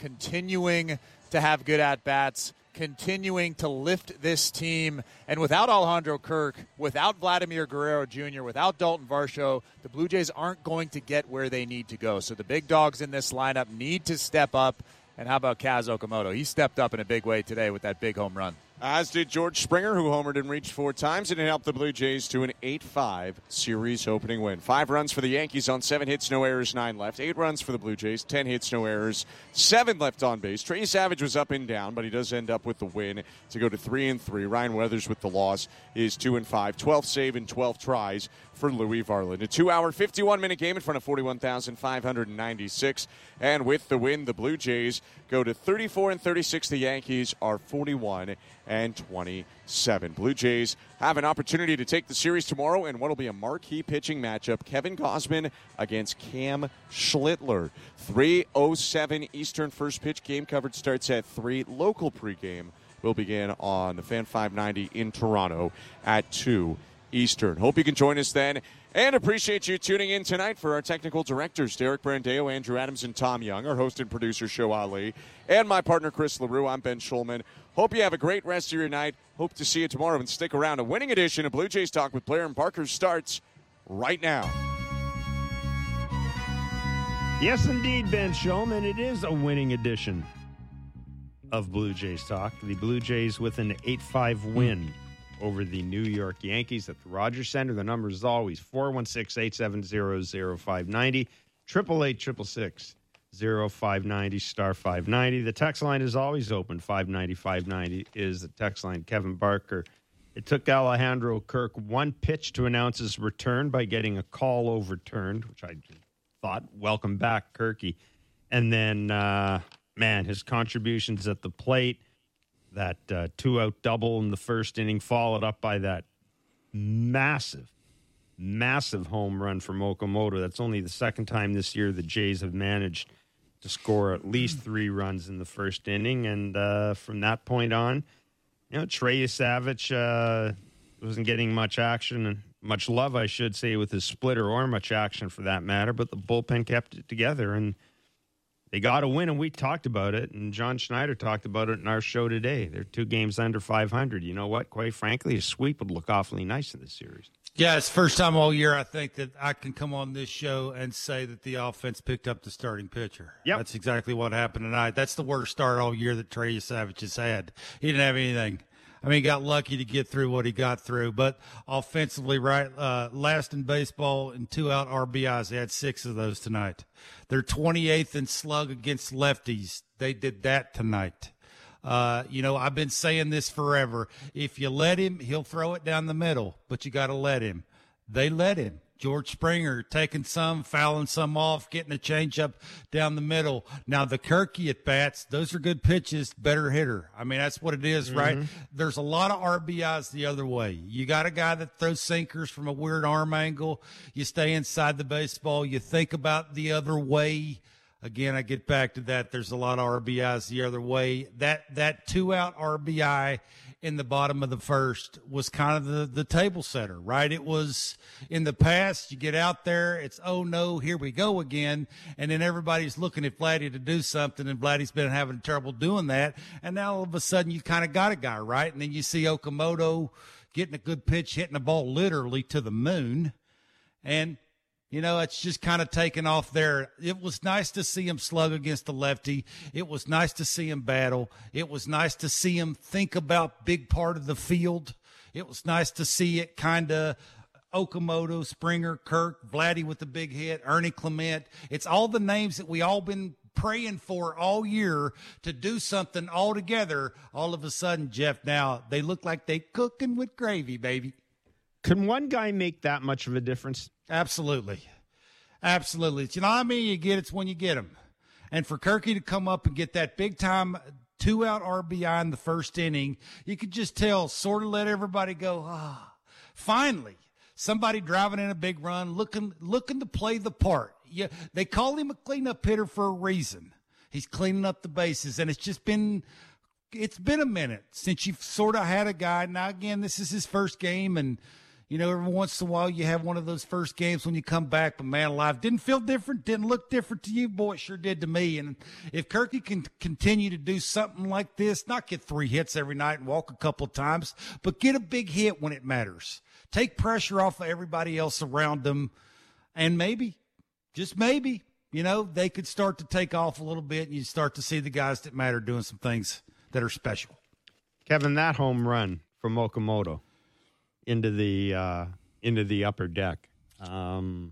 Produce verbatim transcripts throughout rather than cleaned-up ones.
continuing to have good at-bats, continuing to lift this team. And without Alejandro Kirk, without Vladimir Guerrero Junior, without Dalton Varsho, the Blue Jays aren't going to get where they need to go. So the big dogs in this lineup need to step up. And how about Kaz Okamoto? He stepped up in a big way today with that big home run. As did George Springer, who homered and reached four times, and it helped the Blue Jays to an eight five series opening win. Five runs for the Yankees on seven hits, no errors, nine left. Eight runs for the Blue Jays, ten hits, no errors, seven left on base. Trey Savage was up and down, but he does end up with the win to go to three and three. Ryan Weathers with the loss is two and five. twelve save and twelve tries for Louis Varland. A two-hour, fifty-one-minute game in front of forty-one thousand five hundred ninety-six. And with the win, the Blue Jays go to thirty-four and thirty-six. The Yankees are forty-one and twenty-seven. Blue Jays have an opportunity to take the series tomorrow in what will be a marquee pitching matchup. Kevin Gausman against Cam Schlittler. three oh seven Eastern first pitch. Game coverage starts at three. Local pregame will begin on the Fan five ninety in Toronto at two Eastern. Hope you can join us then, and appreciate you tuning in tonight. For our technical directors, Derek Brandeo, Andrew Adams, and Tom Young, our host and producer, Show Ali, and my partner, Chris LaRue. I'm Ben Schulman. Hope you have a great rest of your night. Hope to see you tomorrow, and stick around. A winning edition of Blue Jays Talk with Blair and Parker starts right now. Yes, indeed, Ben Schulman. It is a winning edition of Blue Jays Talk. The Blue Jays with an eight five win over the New York Yankees at the Rogers Center. The number is always four one six, eight seven zero, zero five nine zero, triple eight, triple six, zero five nine zero, star five ninety. The text line is always open. five ninety, five ninety is the text line. Kevin Barker. It took Alejandro Kirk one pitch to announce his return by getting a call overturned, which I thought, welcome back, Kirky. And then, uh, man, his contributions at the plate, that uh, two-out double in the first inning, followed up by that massive, massive home run from Okamoto. That's only the second time this year the Jays have managed to score at least three runs in the first inning. And uh, from that point on, you know, Trey Savage uh, wasn't getting much action, and much love, I should say, with his splitter, or much action for that matter, but the bullpen kept it together, and they got a win, and we talked about it, and John Schneider talked about it in our show today. They're two games under five hundred. You know what? Quite frankly, a sweep would look awfully nice in this series. Yeah, it's the first time all year I think that I can come on this show and say that the offense picked up the starting pitcher. Yep. That's exactly what happened tonight. That's the worst start all year that Trey Savage has had. He didn't have anything. I mean, he got lucky to get through what he got through. But offensively, right, uh, last in baseball in two-out R B Is. They had six of those tonight. They're twenty-eighth in slug against lefties. They did that tonight. Uh, you know, I've been saying this forever. If you let him, he'll throw it down the middle, but you got to let him. They let him. George Springer taking some, fouling some off, getting a changeup down the middle. Now, the Kirky at-bats, those are good pitches, better hitter. I mean, that's what it is, mm-hmm. right? There's a lot of R B Is the other way. You got a guy that throws sinkers from a weird arm angle. You stay inside the baseball. You think about the other way. Again, I get back to that. There's a lot of R B Is the other way. That that two-out R B I in the bottom of the first was kind of the, the table setter, right? It was in the past, you get out there, it's, oh, no, here we go again. And then everybody's looking at Vladdy to do something, and Vladdy's been having trouble doing that. And now all of a sudden you kind of got a guy, right? And then you see Okamoto getting a good pitch, hitting the ball literally to the moon. And you know, it's just kind of taken off there. It was nice to see him slug against the lefty. It was nice to see him battle. It was nice to see him think about big part of the field. It was nice to see it kind of Okamoto, Springer, Kirk, Vladdy with the big hit, Ernie Clement. It's all the names that we all been praying for all year to do something all together. All of a sudden, Jeff, now they look like they cooking with gravy, baby. Can one guy make that much of a difference? Absolutely. Absolutely. You know what I mean? You get it's when you get them. And for Kirky to come up and get that big-time two-out R B I in the first inning, you could just tell, sort of let everybody go, ah, oh, finally, somebody driving in a big run, looking looking to play the part. Yeah, they call him a cleanup hitter for a reason. He's cleaning up the bases, and it's just been – it's been a minute since you've sort of had a guy. Now, again, this is his first game, and – You know, every once in a while you have one of those first games when you come back, but man alive, didn't feel different, didn't look different to you. Boy, it sure did to me. And if Kirky can continue to do something like this, not get three hits every night and walk a couple of times, but get a big hit when it matters. Take pressure off of everybody else around them, and maybe, just maybe, you know, they could start to take off a little bit, and you start to see the guys that matter doing some things that are special. Kevin, that home run from Okamoto into the uh, into the upper deck. Um,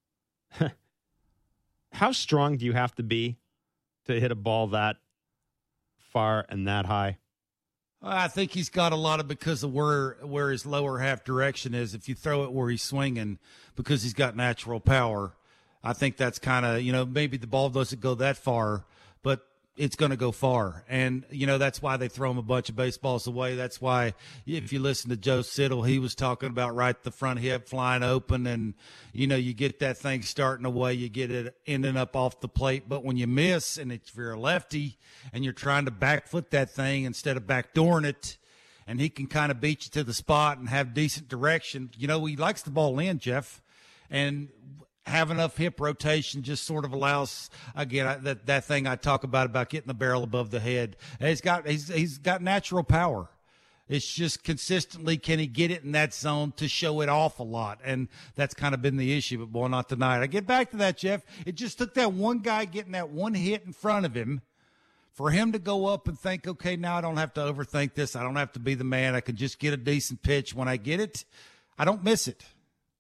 how strong do you have to be to hit a ball that far and that high? I think he's got a lot of because of where where his lower half direction is. If you throw it where he's swinging, because he's got natural power, I think that's kind of, you know, maybe the ball doesn't go that far, but it's going to go far. And, you know, that's why they throw him a bunch of baseballs away. That's why if you listen to Joe Siddle, he was talking about right the front hip flying open, and, you know, you get that thing starting away, you get it ending up off the plate. But when you miss, and if you're a lefty and you're trying to back foot that thing instead of backdooring it, and he can kind of beat you to the spot and have decent direction, you know, he likes the ball in, Jeff. And have enough hip rotation just sort of allows, again, that that thing I talk about about getting the barrel above the head. He's got he's he's got natural power. It's just consistently, can he get it in that zone to show it off a lot? And that's kind of been the issue, but boy, not tonight. I get back to that, Jeff. It just took that one guy getting that one hit in front of him for him to go up and think, okay, now I don't have to overthink this. I don't have to be the man. I can just get a decent pitch. When I get it, I don't miss it.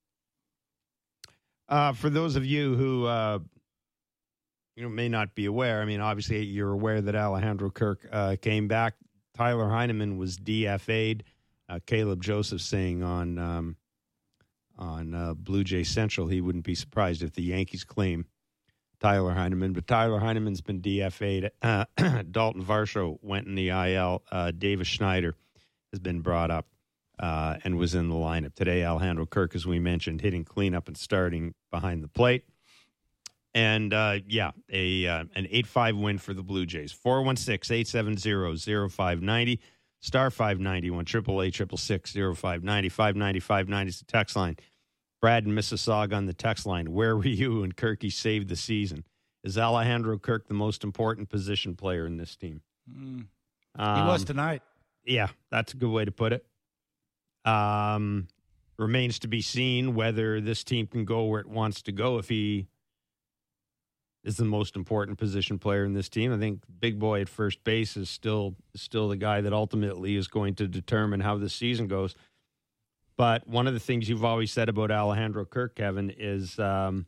Uh, for those of you who uh, you know may not be aware, I mean, obviously you're aware that Alejandro Kirk uh, came back. Tyler Heineman was D F A'd. Uh, Caleb Joseph saying on um, on uh, Blue Jay Central he wouldn't be surprised if the Yankees claim Tyler Heineman. But Tyler Heineman's been D F A'd. Uh, Dalton Varsho went in the I L. Uh, Davis Schneider has been brought up. Uh, and was in the lineup today. Alejandro Kirk, as we mentioned, hitting cleanup and starting behind the plate. And, uh, yeah, a uh, an eight five win for the Blue Jays. four one six, eight seven zero, zero five nine zero, star five ninety-one, triple eight, triple six, zero five nine zero, five ninety, five ninety is the text line. Brad in Mississauga on the text line. Where were you when Kirky saved the season? Is Alejandro Kirk the most important position player in this team? Mm. Um, he was tonight. Yeah, that's a good way to put it. Um, remains to be seen whether this team can go where it wants to go if he is the most important position player in this team. I think Big Boy at first base is still still the guy that ultimately is going to determine how the season goes. But one of the things you've always said about Alejandro Kirk, Kevin, is um,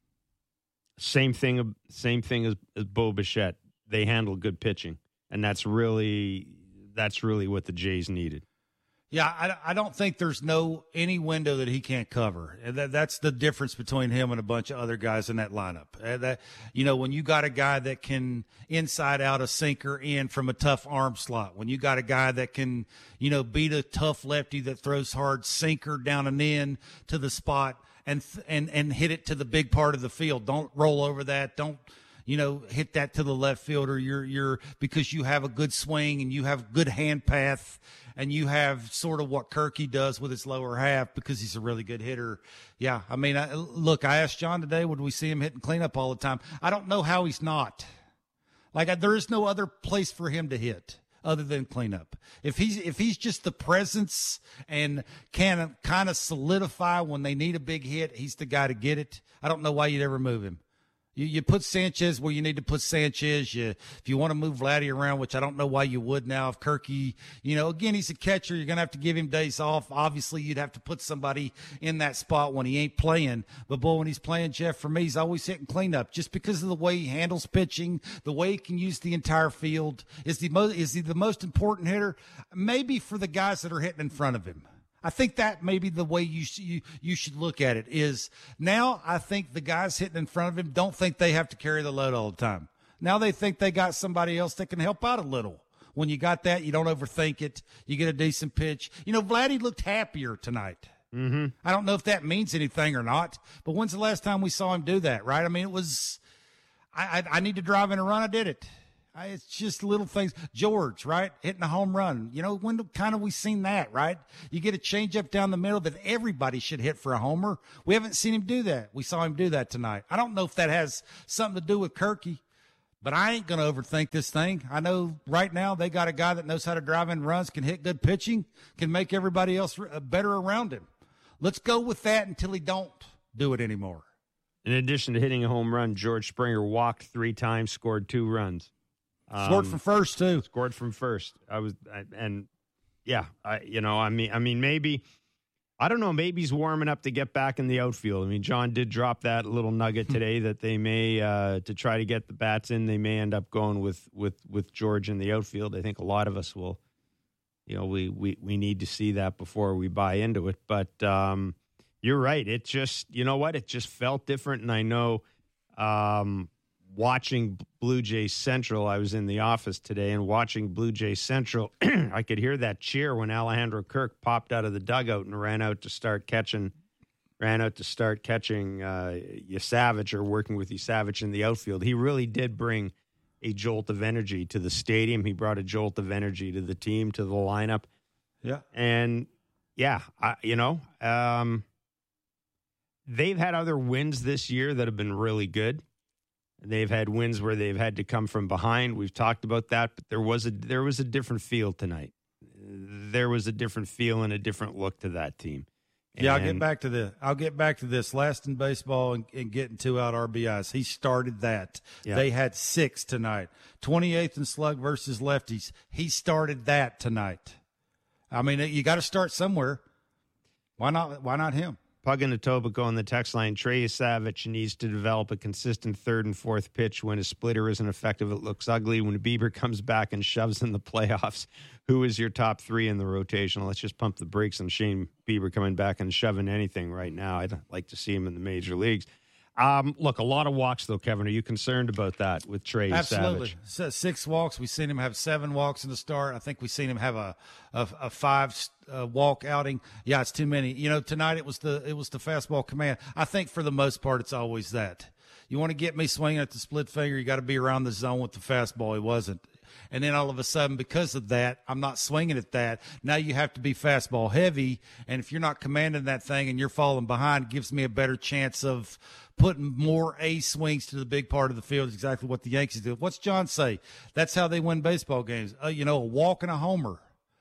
same thing. Same thing as, as Bo Bichette. They handle good pitching, and that's really that's really what the Jays needed. Yeah, I, I don't think there's no any window that he can't cover. And that, that's the difference between him and a bunch of other guys in that lineup. And that, you know, when you got a guy that can inside out a sinker in from a tough arm slot, when you got a guy that can, you know, beat a tough lefty that throws hard sinker down and in to the spot and and and hit it to the big part of the field. Don't roll over that. Don't, you know, hit that to the left fielder. You're you're because you have a good swing and you have good hand path. And you have sort of what Kirky does with his lower half because he's a really good hitter. Yeah, I mean, I, look, I asked John today, would we see him hitting cleanup all the time? I don't know how he's not. Like, I, there is no other place for him to hit other than cleanup. If he's if he's just the presence and can kind of solidify when they need a big hit, he's the guy to get it. I don't know why you'd ever move him. You, you put Sanchez where you need to put Sanchez. You, if you want to move Vladdy around, which I don't know why you would now. If Kirky, you know, again, he's a catcher. You're going to have to give him days off. Obviously, you'd have to put somebody in that spot when he ain't playing. But, boy, when he's playing, Jeff, for me, he's always hitting cleanup just because of the way he handles pitching, the way he can use the entire field. Is, the mo- is he the most important hitter? Maybe for the guys that are hitting in front of him. I think that may be the way you, you you should look at it is now I think the guys hitting in front of him don't think they have to carry the load all the time. Now they think they got somebody else that can help out a little. When you got that, you don't overthink it. You get a decent pitch. You know, Vladdy looked happier tonight. Mm-hmm. I don't know if that means anything or not, but when's the last time we saw him do that, right? I mean, it was I, – I, I need to drive in a run. I did it. I, it's just little things. George, right, hitting a home run. You know, when kind of we seen that, right? You get a changeup down the middle that everybody should hit for a homer. We haven't seen him do that. We saw him do that tonight. I don't know if that has something to do with Kirky, but I ain't going to overthink this thing. I know right now they got a guy that knows how to drive in runs, can hit good pitching, can make everybody else better around him. Let's go with that until he don't do it anymore. In addition to hitting a home run, George Springer walked three times, scored two runs. Um, Scored from first too. Scored from first. I was, I, and yeah, I, you know, I mean, I mean, maybe, I don't know, maybe he's warming up to get back in the outfield. I mean, John did drop that little nugget today that they may, uh, to try to get the bats in, they may end up going with with with George in the outfield. I think a lot of us will, you know, we we we need to see that before we buy into it. But um, you're right. It just, you know what? It just felt different, and I know. Um, Watching Blue Jays Central, I was in the office today, and watching Blue Jays Central, I could hear that cheer when Alejandro Kirk popped out of the dugout and ran out to start catching, ran out to start catching uh, Yasavich or working with Yasavich in the outfield. He really did bring a jolt of energy to the stadium. He brought a jolt of energy to the team, to the lineup. Yeah, and yeah, I, you know, um, they've had other wins this year that have been really good. They've had wins where they've had to come from behind. We've talked about that, but there was a there was a different feel tonight. There was a different feel and a different look to that team. And yeah, I'll get back to the. I'll get back to this. Last in baseball and, and getting two out R B Is. He started that. Yeah. They had six tonight. twenty-eighth in slug versus lefties. He started that tonight. I mean, you got to start somewhere. Why not? Why not him? Pug and Etobicoke on the text line. Trey Savage needs to develop a consistent third and fourth pitch. When a splitter isn't effective, it looks ugly. When Bieber comes back and shoves in the playoffs, who is your top three in the rotation? Let's just pump the brakes on Shane Bieber coming back and shoving anything right now. I'd like to see him in the major leagues. Um, look, a lot of walks, though, Kevin. Are you concerned about that with Trey Absolutely. Savage? Six walks. We've seen him have seven walks in the start. I think we've seen him have a a, a five uh, walk outing. Yeah, it's too many. You know, tonight it was the it was the fastball command. I think for the most part, it's always that. You want to get me swinging at the split finger, you got to be around the zone with the fastball. He wasn't. And then all of a sudden, because of that, I'm not swinging at that. Now you have to be fastball heavy. And if you're not commanding that thing and you're falling behind, it gives me a better chance of putting more A swings to the big part of the field. Is exactly what the Yankees do. What's John say? That's how they win baseball games. Uh, you know, a walk and a homer.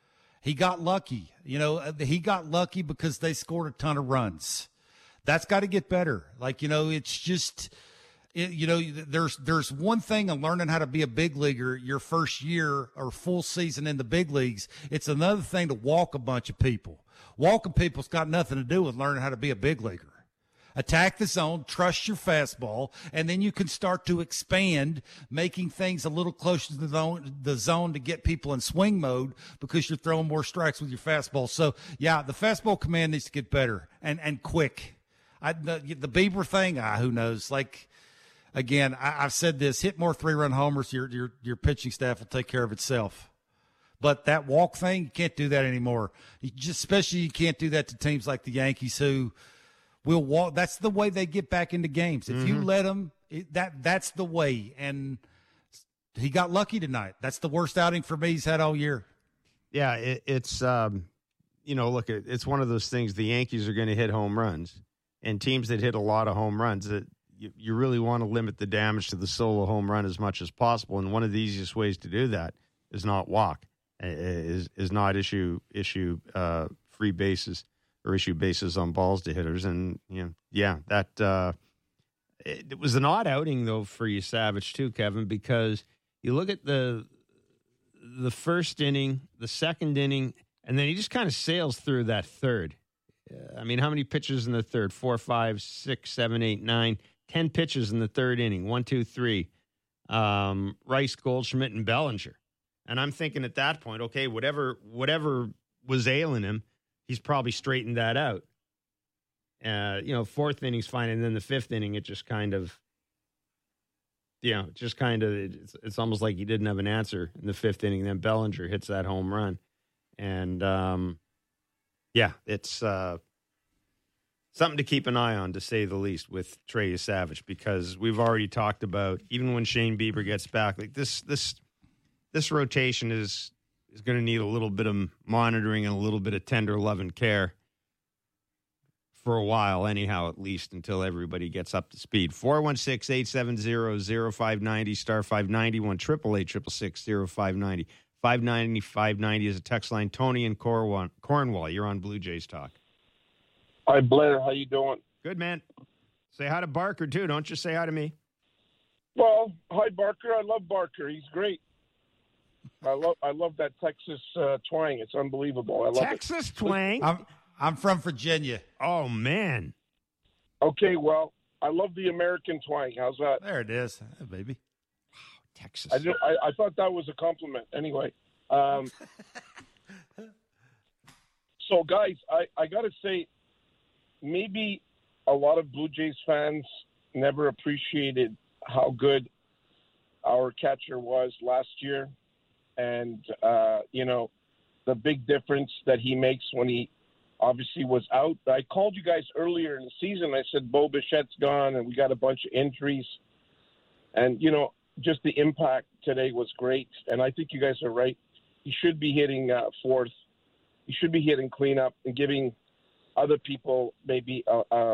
He got lucky. You know, he got lucky because they scored a ton of runs. That's got to get better. Like, you know, it's just – It, you know, there's there's one thing in learning how to be a big leaguer your first year or full season in the big leagues. It's another thing to walk a bunch of people. Walking people's got nothing to do with learning how to be a big leaguer. Attack the zone, trust your fastball, and then you can start to expand, making things a little closer to the zone, the zone to get people in swing mode because you're throwing more strikes with your fastball. So, yeah, the fastball command needs to get better and, and quick. I, the, the Bieber thing, ah, who knows? Like, Again, I, I've said this: hit more three-run homers, your your your pitching staff will take care of itself. But that walk thing, you can't do that anymore. You just, especially, you can't do that to teams like the Yankees who will walk. That's the way they get back into games. If mm-hmm. you let them, it, that that's the way. And he got lucky tonight. That's the worst outing for me he's had all year. Yeah, it, it's um, you know, look, it, it's one of those things. The Yankees are going to hit home runs, and teams that hit a lot of home runs that. You, you really want to limit the damage to the solo home run as much as possible, and one of the easiest ways to do that is not walk, is is not issue issue uh, free bases or issue bases on balls to hitters, and you know, yeah, that uh, it, it was an odd outing though for you, Savage too, Kevin, because you look at the the first inning, the second inning, and then he just kind of sails through that third. Uh, I mean, how many pitches in the third? Four, five, six, seven, eight, nine. Ten pitches in the third inning. One, two, three. Um, Rice, Goldschmidt, and Bellinger. And I'm thinking at that point, okay, whatever whatever was ailing him, he's probably straightened that out. Uh, you know, fourth inning's fine, and then the fifth inning, it just kind of, you know, just kind of, it's, it's almost like he didn't have an answer in the fifth inning. Then Bellinger hits that home run. And, um, yeah, it's, uh, – uh, something to keep an eye on, to say the least, with Trey Savage, because we've already talked about, even when Shane Bieber gets back, like this this this rotation is is going to need a little bit of monitoring and a little bit of tender love and care for a while, anyhow, at least until everybody gets up to speed. four one six, eight seven zero, zero five nine zero, star five ninety, one eight eight eight, six six six, zero five nine zero. five ninety, five ninety is a text line. Tony in Cornwall, Cornwall, you're on Blue Jays Talk. Hi, Blair. How you doing? Good, man. Say hi to Barker, too. Don't just say hi to me. Well, hi, Barker. I love Barker. He's great. I love I love that Texas uh, twang. It's unbelievable. I love Texas it. twang? I'm I'm from Virginia. Oh, man. Okay, well, I love the American twang. How's that? There it is, hey, baby. Texas. I, do, I, I thought that was a compliment. Anyway. Um, so, guys, I, I got to say, maybe a lot of Blue Jays fans never appreciated how good our catcher was last year. And, uh, you know, the big difference that he makes when he obviously was out. I called you guys earlier in the season. I said, Bo Bichette's gone and we got a bunch of injuries. And, you know, just the impact today was great. And I think you guys are right. He should be hitting uh, fourth. He should be hitting cleanup and giving other people maybe a, a,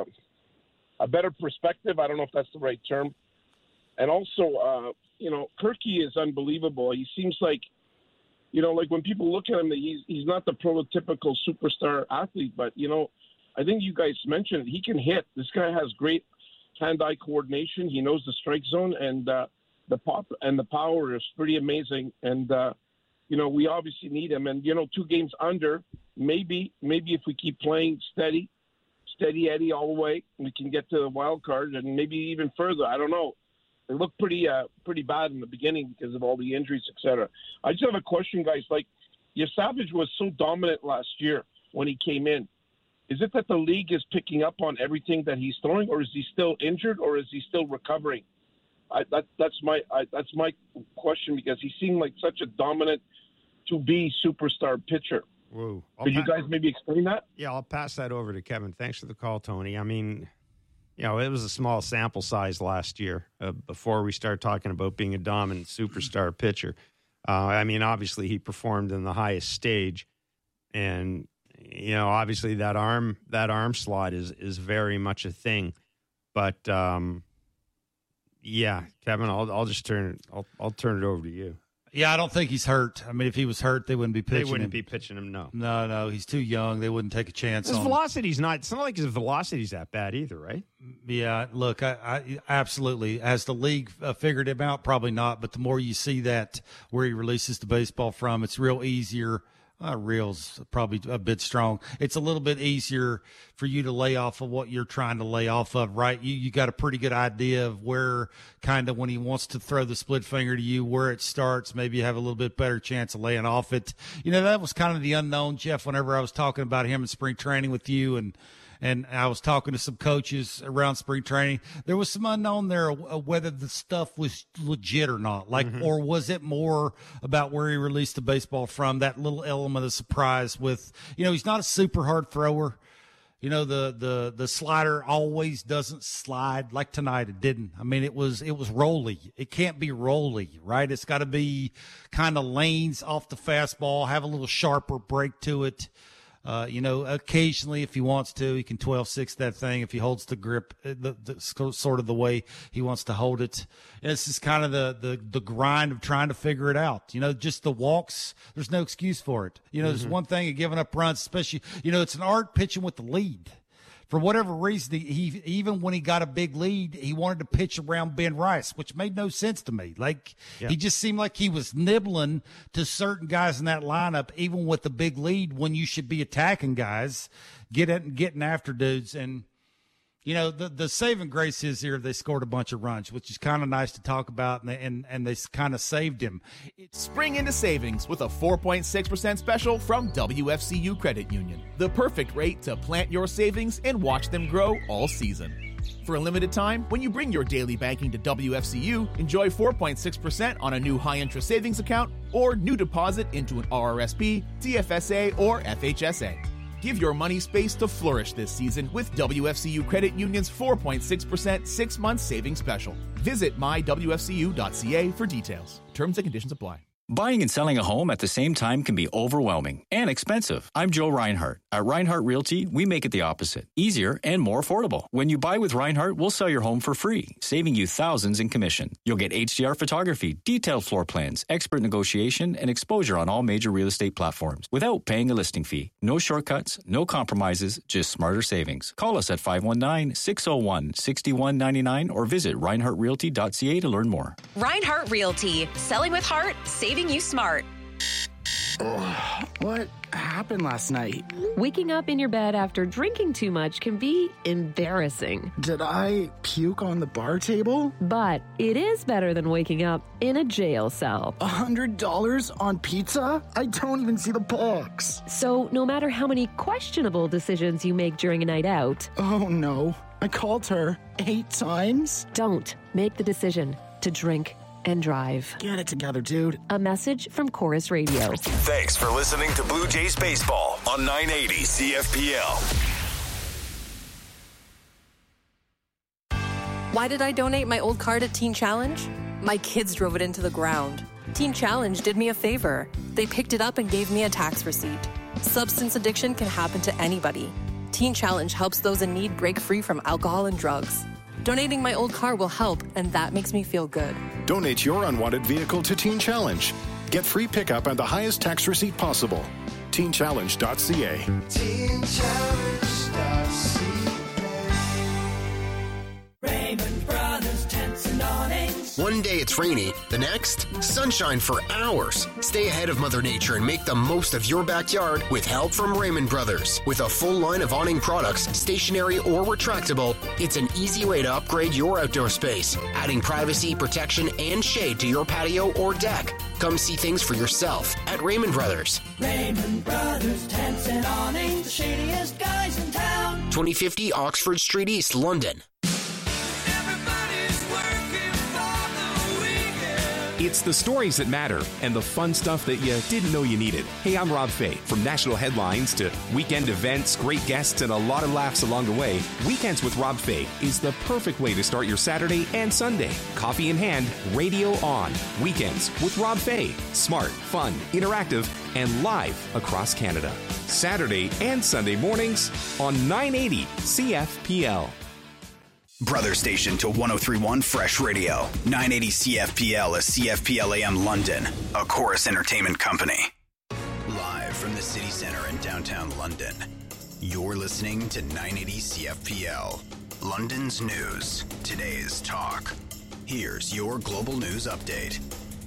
a better perspective. I don't know if that's the right term. And also, uh, you know, Kirky is unbelievable. He seems like, you know, like when people look at him, he's he's not the prototypical superstar athlete. But, you know, I think you guys mentioned it. He can hit. This guy has great hand-eye coordination. He knows the strike zone, and uh, the pop and the power is pretty amazing. And, uh, you know, we obviously need him. And, you know, two games under, maybe, maybe if we keep playing steady, steady Eddie all the way, we can get to the wild card and maybe even further. I don't know. They looked pretty uh, pretty bad in the beginning because of all the injuries, et cetera. I just have a question, guys. Like, your Savage was so dominant last year when he came in. Is it that the league is picking up on everything that he's throwing, or is he still injured, or is he still recovering? I, that, that's my I, that's my question, because he seemed like such a dominant to-be superstar pitcher. Whoa. Could you guys maybe explain that? Yeah, I'll pass that over to Kevin. Thanks for the call, Tony. I mean, you know, it was a small sample size last year uh, before we start talking about being a dominant superstar pitcher. Uh, I mean, obviously he performed in the highest stage, and you know, obviously that arm that arm slot is is very much a thing. But um, yeah, Kevin, I'll I'll just turn I'll I'll turn it over to you. Yeah, I don't think he's hurt. I mean, if he was hurt, they wouldn't be pitching him. They wouldn't be pitching him, no. No, no, he's too young. They wouldn't take a chance His on velocity's not, it's not like his velocity's that bad either, right? him. Yeah, look, I, I absolutely. Has the league uh, figured him out? Probably not. But the more you see that where he releases the baseball from, it's real easier. Uh, real's probably a bit strong. It's a little bit easier for you to lay off of what you're trying to lay off of, right? You you got a pretty good idea of where kind of when he wants to throw the split finger to you, where it starts. Maybe you have a little bit better chance of laying off it. You know, that was kind of the unknown, Jeff, whenever I was talking about him in spring training with you, and and I was talking to some coaches around spring training. There was some unknown there uh, whether the stuff was legit or not. Like, mm-hmm. Or was it more about where he released the baseball from, that little element of surprise with, you know, he's not a super hard thrower. You know, the, the, the slider always doesn't slide like tonight. It didn't. I mean, it was, it was rolly. It can't be rolly, right? It's got to be kind of lanes off the fastball, have a little sharper break to it. Uh, you know, occasionally, if he wants to, he can twelve six that thing if he holds the grip the, the, sort of the way he wants to hold it. And it's just kind of the, the, the grind of trying to figure it out. You know, just the walks, there's no excuse for it. You know, mm-hmm. There's one thing of giving up runs, especially, you know, it's an art pitching with the lead. For whatever reason, he, he even when he got a big lead, he wanted to pitch around Ben Rice, which made no sense to me. Like, yeah. He just seemed like he was nibbling to certain guys in that lineup, even with the big lead, when you should be attacking guys, get at, getting after dudes. And, you know, the, the saving grace is here, they scored a bunch of runs, which is kind of nice to talk about, and they, and, and they kind of saved him. Spring into savings with a four point six percent special from W F C U Credit Union. The perfect rate to plant your savings and watch them grow all season. For a limited time, when you bring your daily banking to W F C U, enjoy four point six percent on a new high-interest savings account or new deposit into an R R S P, T F S A, or F H S A. Give your money space to flourish this season with W F C U Credit Union's four point six percent six-month savings special. Visit my w f c u dot c a for details. Terms and conditions apply. Buying and selling a home at the same time can be overwhelming and expensive. I'm Joe Reinhardt. At Reinhardt Realty, we make it the opposite. Easier and more affordable. When you buy with Reinhardt, we'll sell your home for free, saving you thousands in commission. You'll get H D R photography, detailed floor plans, expert negotiation, and exposure on all major real estate platforms without paying a listing fee. No shortcuts, no compromises, just smarter savings. Call us at five one nine, six oh one, six one nine nine or visit reinhardt realty dot c a to learn more. Reinhardt Realty. Selling with heart, saving you smart. Oh, what happened last night? Waking up in your bed after drinking too much can be embarrassing. Did I puke on the bar table? But it is better than waking up in a jail cell. A hundred dollars on pizza? I don't even see the box. So no matter how many questionable decisions you make during a night out... Oh no, I called her eight times? Don't make the decision to drink and drive. Get it together, dude. A message from Chorus Radio. Thanks for listening to Blue Jays Baseball on nine eighty C F P L. Why did I donate my old car to Teen Challenge? My kids drove it into the ground. Teen Challenge did me a favor. They picked it up and gave me a tax receipt. Substance addiction can happen to anybody. Teen Challenge helps those in need break free from alcohol and drugs. Donating my old car will help, and that makes me feel good. Donate your unwanted vehicle to Teen Challenge. Get free pickup and the highest tax receipt possible. teen challenge dot c a. teen challenge dot c a. Raymond Brothers Tents and Awnings. One day it's rainy, the next, sunshine for hours. Stay ahead of Mother Nature and make the most of your backyard with help from Raymond Brothers. With a full line of awning products, stationary or retractable, it's an easy way to upgrade your outdoor space, adding privacy, protection, and shade to your patio or deck. Come see things for yourself at Raymond Brothers. Raymond Brothers Tents and Awnings, the shadiest guys in town. twenty fifty Oxford Street East, London. It's the stories that matter and the fun stuff that you didn't know you needed. Hey, I'm Rob Fay. From national headlines to weekend events, great guests, and a lot of laughs along the way, Weekends with Rob Fay is the perfect way to start your Saturday and Sunday. Coffee in hand, radio on. Weekends with Rob Fay. Smart, fun, interactive, and live across Canada. Saturday and Sunday mornings on nine eighty C F P L. Brother station to one oh three point one Fresh Radio. nine eighty C F P L is C F P L A M London, a Chorus Entertainment company. Live from the city center in downtown London, you're listening to nine eighty C F P L. London's news, today's talk. Here's your global news update.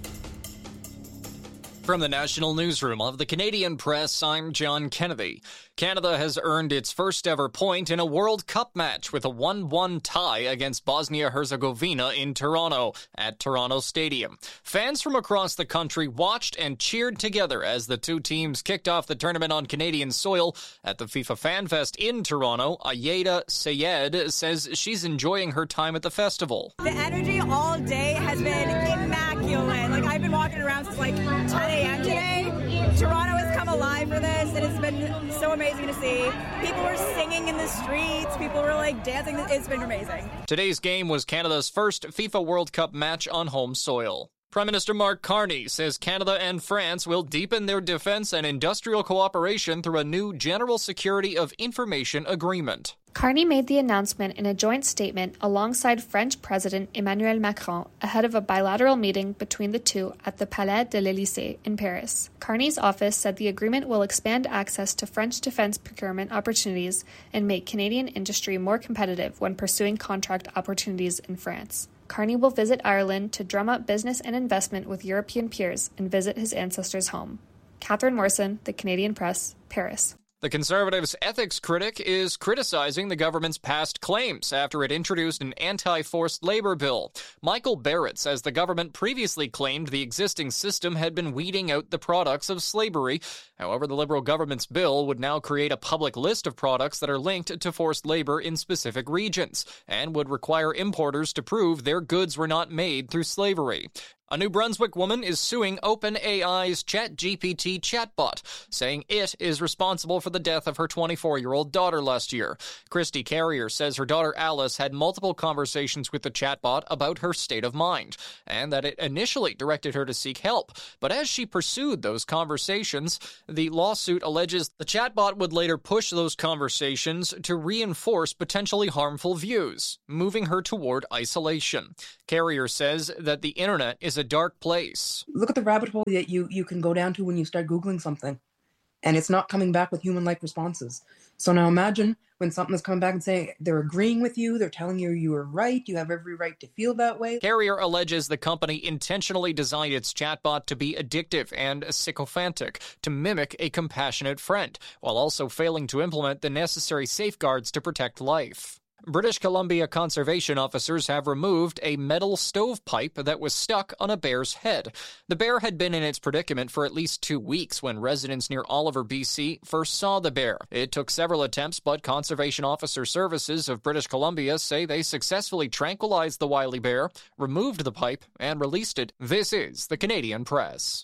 From the National Newsroom of the Canadian Press, I'm John Kennedy. Canada has earned its first ever point in a World Cup match with a one one tie against Bosnia-Herzegovina in Toronto at Toronto Stadium. Fans from across the country watched and cheered together as the two teams kicked off the tournament on Canadian soil at the FIFA Fan Fest in Toronto. Ayeda Sayed says she's enjoying her time at the festival. The energy all day has been immaculate. Like, I've been walking around since like ten a.m. today. Toronto has come alive for this, and it's been so amazing to see. People were singing in the streets. People were like dancing. It's been amazing. Today's game was Canada's first FIFA World Cup match on home soil. Prime Minister Mark Carney says Canada and France will deepen their defense and industrial cooperation through a new General Security of Information Agreement. Carney made the announcement in a joint statement alongside French President Emmanuel Macron ahead of a bilateral meeting between the two at the Palais de l'Élysée in Paris. Carney's office said the agreement will expand access to French defense procurement opportunities and make Canadian industry more competitive when pursuing contract opportunities in France. Carney will visit Ireland to drum up business and investment with European peers and visit his ancestors' home. Catherine Morrison, The Canadian Press, Paris. The Conservatives' ethics critic is criticizing the government's past claims after it introduced an anti-forced labor bill. Michael Barrett says the government previously claimed the existing system had been weeding out the products of slavery. However, the Liberal government's bill would now create a public list of products that are linked to forced labor in specific regions and would require importers to prove their goods were not made through slavery. A New Brunswick woman is suing OpenAI's ChatGPT chatbot, saying it is responsible for the death of her twenty-four-year-old daughter last year. Christy Carrier says her daughter Alice had multiple conversations with the chatbot about her state of mind, and that it initially directed her to seek help. But as she pursued those conversations, the lawsuit alleges the chatbot would later push those conversations to reinforce potentially harmful views, moving her toward isolation. Carrier says that the internet is a dark place. Look at the rabbit hole that you, you can go down to when you start Googling something, and it's not coming back with human-like responses. So now imagine when something is coming back and saying they're agreeing with you, they're telling you you are right, you have every right to feel that way. Carrier alleges the company intentionally designed its chatbot to be addictive and sycophantic, to mimic a compassionate friend, while also failing to implement the necessary safeguards to protect life. British Columbia conservation officers have removed a metal stovepipe that was stuck on a bear's head. The bear had been in its predicament for at least two weeks when residents near Oliver, B C first saw the bear. It took several attempts, but Conservation Officer Services of British Columbia say they successfully tranquilized the wily bear, removed the pipe, and released it. This is the Canadian Press.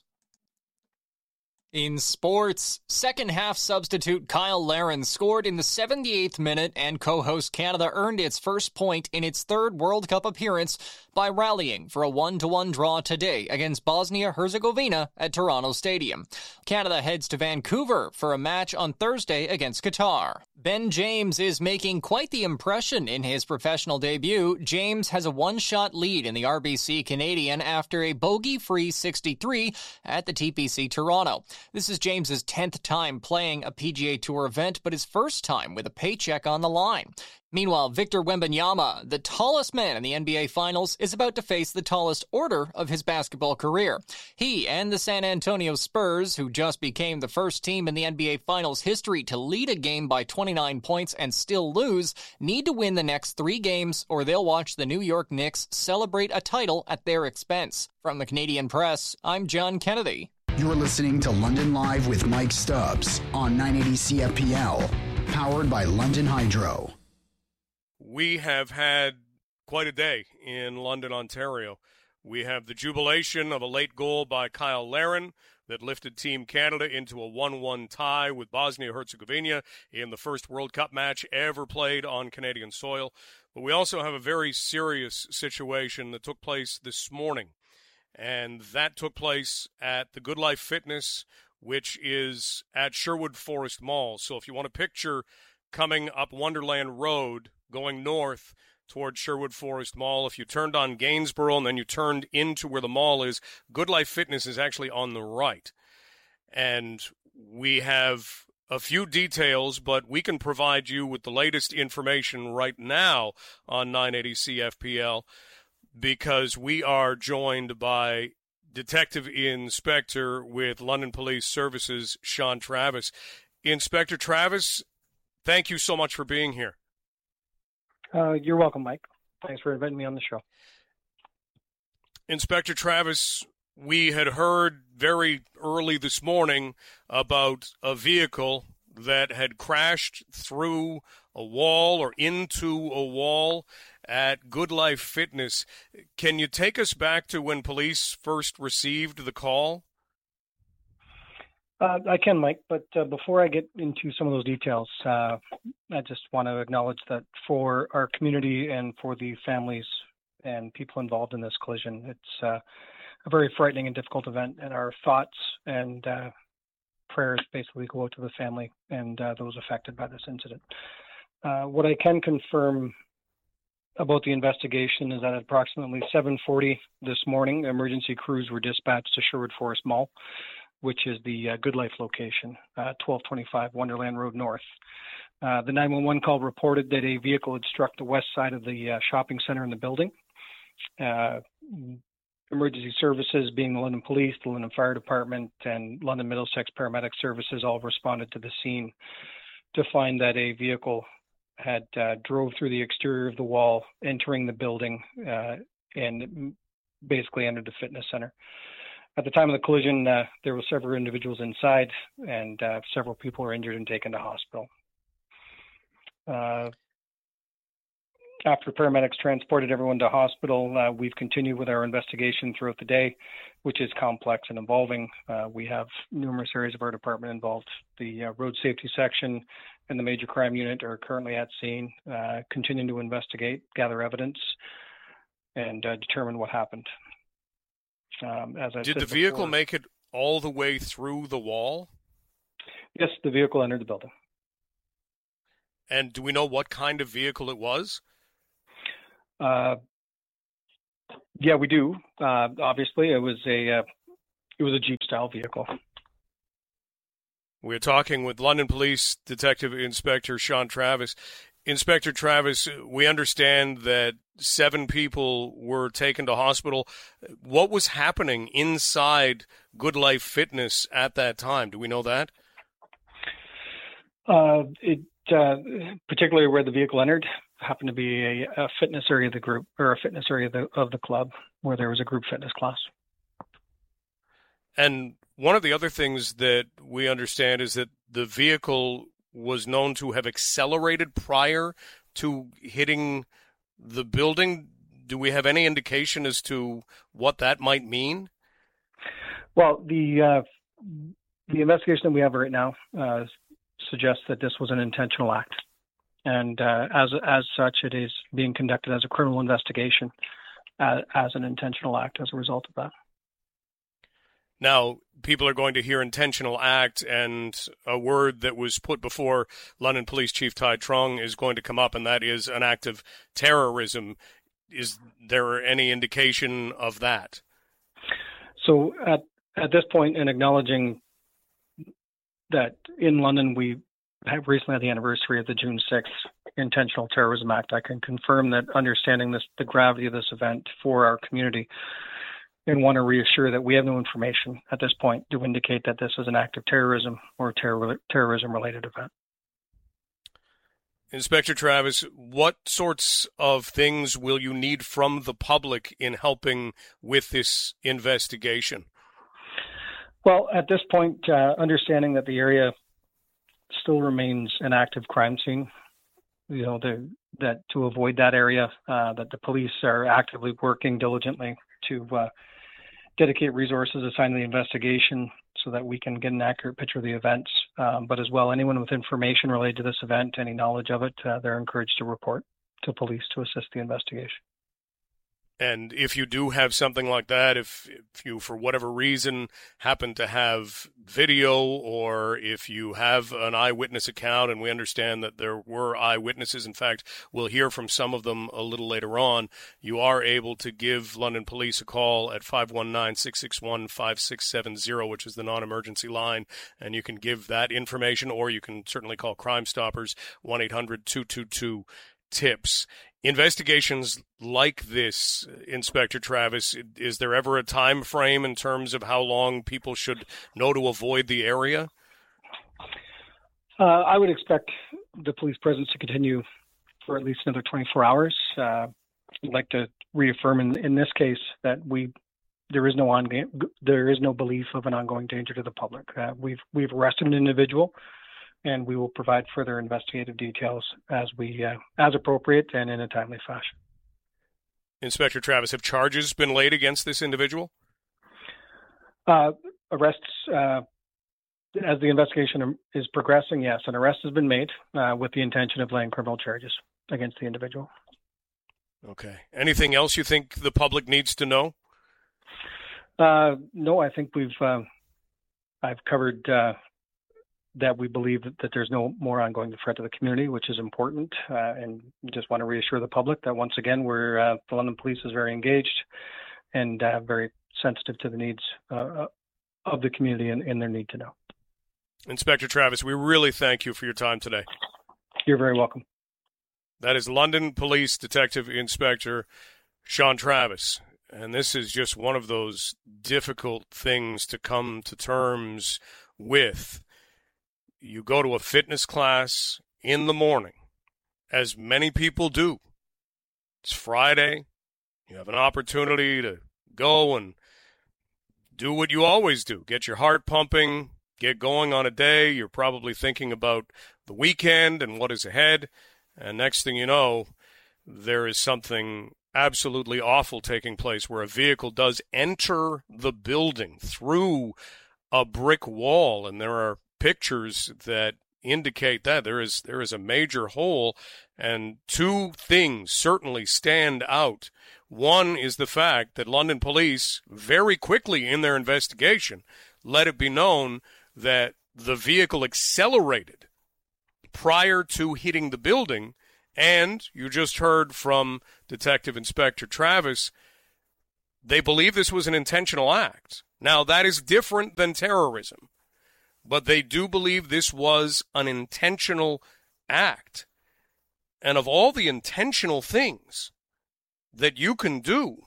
In sports, second-half substitute Kyle Larin scored in the seventy-eighth minute, and co-host Canada earned its first point in its third World Cup appearance by rallying for a one to one draw today against Bosnia-Herzegovina at Toronto Stadium. Canada heads to Vancouver for a match on Thursday against Qatar. Ben James is making quite the impression in his professional debut. James has a one-shot lead in the R B C Canadian after a bogey-free sixty-three at the T P C Toronto. This is James's tenth time playing a P G A Tour event, but his first time with a paycheck on the line. Meanwhile, Victor Wembanyama, the tallest man in the N B A Finals, is about to face the tallest order of his basketball career. He and the San Antonio Spurs, who just became the first team in the N B A Finals history to lead a game by twenty-nine points and still lose, need to win the next three games or they'll watch the New York Knicks celebrate a title at their expense. From the Canadian Press, I'm John Kennedy. You're listening to London Live with Mike Stubbs on nine eighty C F P L, powered by London Hydro. We have had quite a day in London, Ontario. We have the jubilation of a late goal by Kyle Larin that lifted Team Canada into a one one tie with Bosnia-Herzegovina in the first World Cup match ever played on Canadian soil. But we also have a very serious situation that took place this morning, and that took place at the Good Life Fitness, which is at Sherwood Forest Mall. So if you want to picture coming up Wonderland Road, going north toward Sherwood Forest Mall, if you turned on Gainsborough and then you turned into where the mall is, Good Life Fitness is actually on the right. And we have a few details, but we can provide you with the latest information right now on nine eighty C F P L, because we are joined by Detective Inspector with London Police Services, Sean Travis. Inspector Travis, thank you so much for being here. Uh, you're welcome, Mike. Thanks for inviting me on the show. Inspector Travis, we had heard very early this morning about a vehicle that had crashed through a wall or into a wall at Good Life Fitness. Can you take us back to when police first received the call? Uh, I can, Mike, but uh, before I get into some of those details, uh, I just want to acknowledge that for our community and for the families and people involved in this collision, it's uh, a very frightening and difficult event, and our thoughts and uh, prayers basically go out to the family and uh, those affected by this incident. Uh, what I can confirm about the investigation is that at approximately seven forty this morning, emergency crews were dispatched to Sherwood Forest Mall, which is the uh, Good Life location, uh, twelve twenty-five Wonderland Road North. Uh, the nine one one call reported that a vehicle had struck the west side of the uh, shopping center in the building. Uh, emergency services, being the London Police, the London Fire Department, and London Middlesex Paramedic Services, all responded to the scene to find that a vehicle had uh, drove through the exterior of the wall, entering the building, uh, and basically entered the fitness center. At the time of the collision, uh, there were several individuals inside, and uh, several people were injured and taken to hospital. Uh, after paramedics transported everyone to hospital, uh, we've continued with our investigation throughout the day, which is complex and involving. Uh, we have numerous areas of our department involved. The uh, road safety section and the major crime unit are currently at scene, uh, continuing to investigate, gather evidence, and uh, determine what happened. Um, as I Did said the vehicle before, make it all the way through the wall? Yes, the vehicle entered the building. And do we know what kind of vehicle it was? Uh, yeah, we do. Uh, obviously, it was a uh, it was a Jeep style vehicle. We're talking with London Police Detective Inspector Sean Travis. Inspector Travis, we understand that seven people were taken to hospital. What was happening inside Good Life Fitness at that time? Do we know that? Uh, it uh, particularly where the vehicle entered happened to be a, a fitness area of the group, or a fitness area of the, of the club, where there was a group fitness class. And one of the other things that we understand is that the vehicle was known to have accelerated prior to hitting the building. Do we have any indication as to what that might mean? Well, the uh, the investigation that we have right now uh, suggests that this was an intentional act. And uh, as as such, it is being conducted as a criminal investigation uh, as an intentional act as a result of that. Now, people are going to hear intentional act, and a word that was put before London Police Chief Ty Trung is going to come up, and that is an act of terrorism. Is there any indication of that? So at, at this point, in acknowledging that in London we have recently had the anniversary of the June sixth Intentional Terrorism Act, I can confirm that understanding this, the gravity of this event for our community, and want to reassure that we have no information at this point to indicate that this is an act of terrorism or terror, terrorism-related event. Inspector Travis, what sorts of things will you need from the public in helping with this investigation? Well, at this point, uh, understanding that the area still remains an active crime scene, you know, the, that to avoid that area, uh, that the police are actively working diligently to uh, dedicate resources assigned to the investigation so that we can get an accurate picture of the events. Um, but as well, anyone with information related to this event, any knowledge of it, uh, they're encouraged to report to police to assist the investigation. And if you do have something like that, if, if you, for whatever reason, happen to have video, or if you have an eyewitness account, and we understand that there were eyewitnesses, in fact, we'll hear from some of them a little later on, you are able to give London Police a call at five one nine, six six one, five six seven zero, which is the non-emergency line, and you can give that information, or you can certainly call Crime Stoppers, one eight hundred, two two two, TIPS. Investigations like this, Inspector Travis, is there ever a time frame in terms of how long people should know to avoid the area? Uh, I would expect the police presence to continue for at least another twenty-four hours. Uh, I'd like to reaffirm in, in this case that we there is no ongoing, there is no belief of an ongoing danger to the public. Uh, we've we've arrested an individual, and we will provide further investigative details as we uh, as appropriate and in a timely fashion. Inspector Travis, have charges been laid against this individual? Uh, arrests, uh, as the investigation is progressing, yes, an arrest has been made uh, with the intention of laying criminal charges against the individual. Okay. Anything else you think the public needs to know? Uh, no, I think we've uh, I've covered uh, that we believe that, that there's no more ongoing threat to the community, which is important, uh, and just want to reassure the public that once again, we're uh, the London Police is very engaged and uh, very sensitive to the needs uh, of the community and, and their need to know. Inspector Travis, we really thank you for your time today. You're very welcome. That is London Police Detective Inspector Sean Travis. And this is just one of those difficult things to come to terms with. You go to a fitness class in the morning, as many people do. It's Friday. You have an opportunity to go and do what you always do. Get your heart pumping, get going on a day. You're probably thinking about the weekend and what is ahead. And next thing you know, there is something absolutely awful taking place where a vehicle does enter the building through a brick wall, and there are pictures that indicate that there is there is a major hole, and two things certainly stand out. One is the fact that London police very quickly in their investigation let it be known that the vehicle accelerated prior to hitting the building, and you just heard from Detective Inspector Travis, they believe this was an intentional act. Now, that is different than terrorism, but they do believe this was an intentional act. And of all the intentional things that you can do,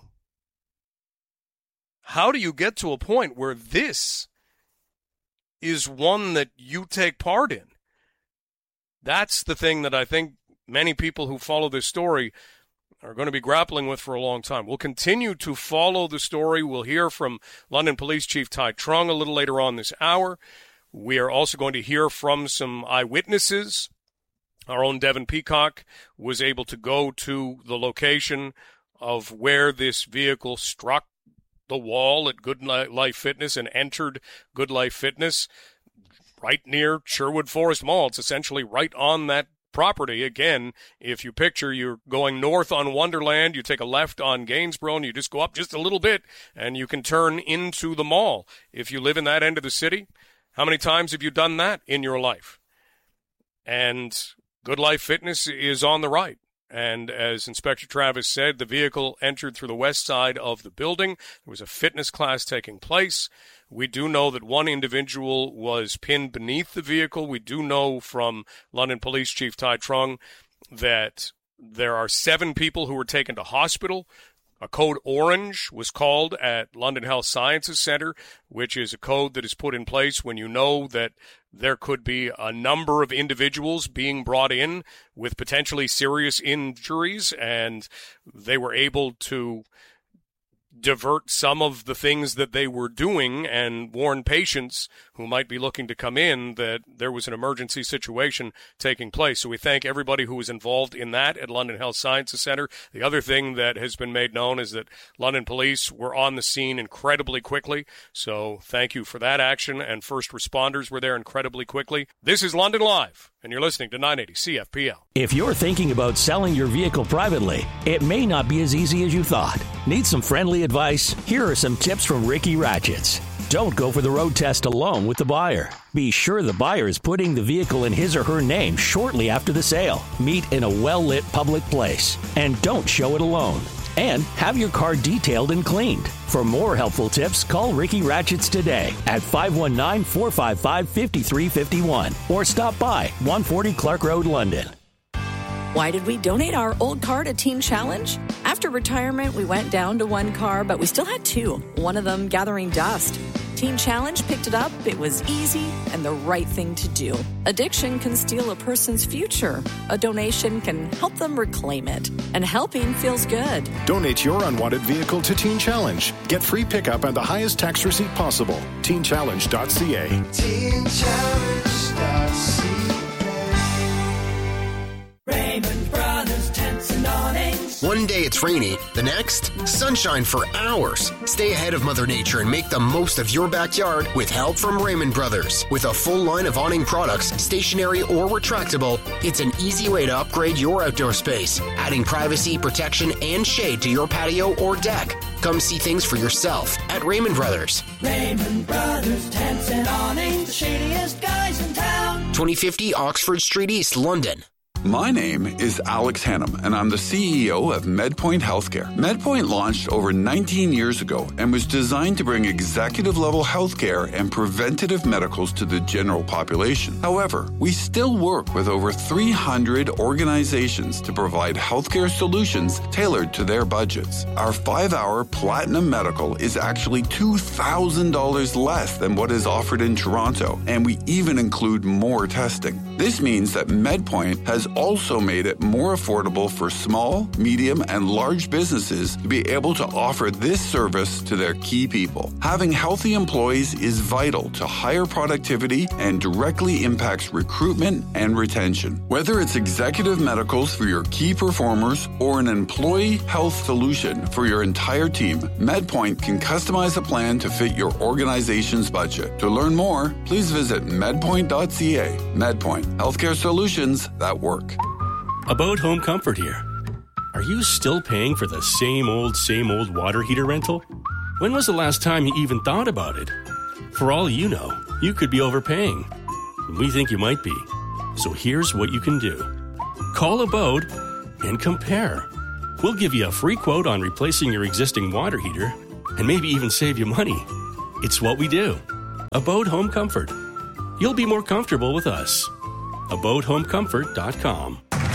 how do you get to a point where this is one that you take part in? That's the thing that I think many people who follow this story are going to be grappling with for a long time. We'll continue to follow the story. We'll hear from London Police Chief Tai Trung a little later on this hour. We are also going to hear from some eyewitnesses. Our own Devin Peacock was able to go to the location of where this vehicle struck the wall at Good Life Fitness and entered Good Life Fitness right near Sherwood Forest Mall. It's essentially right on that property. Again, if you picture you're going north on Wonderland, you take a left on Gainsborough, and you just go up just a little bit, and you can turn into the mall. If you live in that end of the city, how many times have you done that in your life? And Good Life Fitness is on the right. And as Inspector Travis said, the vehicle entered through the west side of the building. There was a fitness class taking place. We do know that one individual was pinned beneath the vehicle. We do know from London Police Chief Tai Trung that there are seven people who were taken to hospital. A code orange was called at London Health Sciences Center, which is a code that is put in place when you know that there could be a number of individuals being brought in with potentially serious injuries, and they were able to divert some of the things that they were doing and warn patients who might be looking to come in that there was an emergency situation taking place. So we thank everybody who was involved in that at London Health Sciences Center. The other thing that has been made known is that London police were on the scene incredibly quickly. So thank you for that action, and first responders were there incredibly quickly. This is London Live, and you're listening to nine eighty C F P L. If you're thinking about selling your vehicle privately, it may not be as easy as you thought. Need some friendly advice? Here are some tips from Ricky Ratchets. Don't go for the road test alone with the buyer. Be sure the buyer is putting the vehicle in his or her name shortly after the sale. Meet in a well-lit public place. And don't show it alone. And have your car detailed and cleaned. For more helpful tips, call Ricky Ratchets today at five one nine, four five five, five three five one or stop by one forty Clark Road, London. Why did we donate our old car to Teen Challenge? After retirement, we went down to one car, but we still had two, one of them gathering dust. Teen Challenge picked it up. It was easy and the right thing to do. Addiction can steal a person's future. A donation can help them reclaim it. And helping feels good. Donate your unwanted vehicle to Teen Challenge. Get free pickup and the highest tax receipt possible. teen challenge dot c a. teen challenge dot c a. Raymond Brothers, tents and awnings. One day it's rainy, the next, sunshine for hours. Stay ahead of Mother Nature and make the most of your backyard with help from Raymond Brothers. With a full line of awning products, stationary or retractable, it's an easy way to upgrade your outdoor space, adding privacy, protection, and shade to your patio or deck. Come see things for yourself at Raymond Brothers. Raymond Brothers, tents and awnings, the shadiest guys in town. twenty fifty Oxford Street East, London. My name is Alex Hannum, and I'm the C E O of MedPoint Healthcare. MedPoint launched over nineteen years ago and was designed to bring executive-level healthcare and preventative medicals to the general population. However, we still work with over three hundred organizations to provide healthcare solutions tailored to their budgets. Our five-hour Platinum Medical is actually two thousand dollars less than what is offered in Toronto, and we even include more testing. This means that MedPoint has also made it more affordable for small, medium, and large businesses to be able to offer this service to their key people. Having healthy employees is vital to higher productivity and directly impacts recruitment and retention. Whether it's executive medicals for your key performers or an employee health solution for your entire team, MedPoint can customize a plan to fit your organization's budget. To learn more, please visit medpoint dot c a. MedPoint. Healthcare solutions that work. About Home Comfort here. Are you still paying for the same old, same old water heater rental? When was the last time you even thought about it? For all you know, you could be overpaying. We think you might be. So here's what you can do. Call Abode and compare. We'll give you a free quote on replacing your existing water heater and maybe even save you money. It's what we do. Abode Home Comfort. You'll be more comfortable with us. abode home comfort dot com.